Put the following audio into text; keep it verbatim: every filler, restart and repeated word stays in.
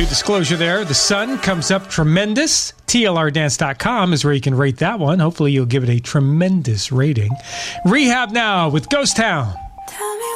New disclosure there. The Sun comes up tremendous. T L R dance dot com is where you can rate that one. Hopefully you'll give it a tremendous rating. Rehab Now with Ghost Town.